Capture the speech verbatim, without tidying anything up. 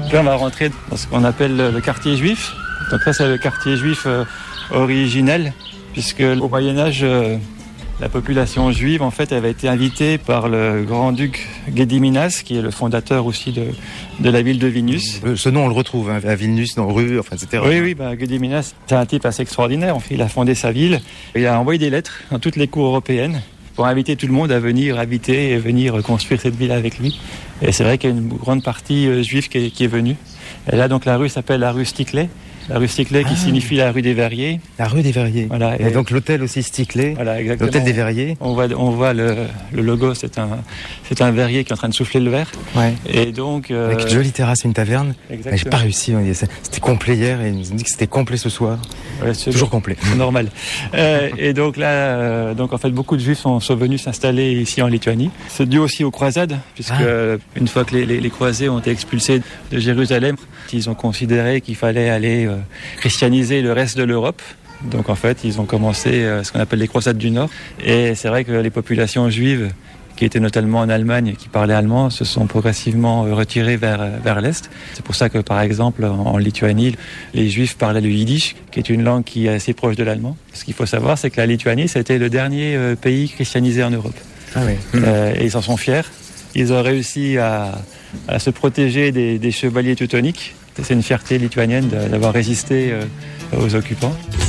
Donc là, on va rentrer dans ce qu'on appelle le quartier juif. Donc là, c'est le quartier juif euh, originel, puisque au Moyen-Âge, euh, la population juive, en fait, avait été invitée par le grand-duc Gediminas, qui est le fondateur aussi de, de la ville de Vilnius. Ce nom, on le retrouve hein, à Vilnius, dans rue, enfin, et cetera. Oui, oui, bah, Gediminas, c'est un type assez extraordinaire. En fait, il a fondé sa ville. Il a envoyé des lettres dans toutes les cours européennes pour inviter tout le monde à venir habiter et venir construire cette ville avec lui. Et c'est vrai qu'il y a une grande partie euh, juive qui est, qui est venue. Et là, donc, la rue s'appelle la rue Stickley. La rue Stickley qui ah. signifie la rue des Verriers. La rue des Verriers. Voilà. Et, et donc l'hôtel aussi Stickley. Voilà, exactement. L'hôtel des Verriers. On voit, on voit le, le logo, c'est un, c'est un verrier qui est en train de souffler le verre. Ouais. Et donc. Euh... Avec une jolie terrasse, une taverne. Exactement. J'ai pas réussi. C'était complet hier et ils nous ont dit que c'était complet ce soir. Ouais, c'est toujours complet. C'est normal. euh, et donc là, euh, donc en fait, beaucoup de Juifs sont, sont venus s'installer ici en Lituanie. C'est dû aussi aux croisades, puisque ah. une fois que les, les, les croisés ont été expulsés de Jérusalem, ils ont considéré qu'il fallait aller euh, christianiser le reste de l'Europe. Donc en fait, ils ont commencé euh, ce qu'on appelle les croisades du Nord. Et c'est vrai que les populations juives, qui étaient notamment en Allemagne, qui parlaient allemand, se sont progressivement retirées vers, vers l'Est. C'est pour ça que, par exemple, en, en Lituanie, les Juifs parlaient le yiddish, qui est une langue qui est assez proche de l'allemand. Ce qu'il faut savoir, c'est que la Lituanie, c'était le dernier euh, pays christianisé en Europe. Ah oui. euh, et ils en sont fiers. Ils ont réussi à, à se protéger des, des chevaliers teutoniques. C'est une fierté lituanienne d'avoir résisté euh, aux occupants.